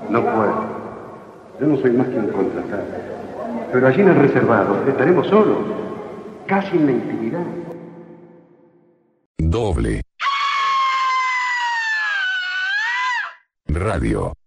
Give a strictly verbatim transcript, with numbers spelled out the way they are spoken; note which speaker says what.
Speaker 1: No puedo. Yo no soy más que un contratado. Pero allí en el reservado estaremos solos, casi en la intimidad.
Speaker 2: Doble Radio.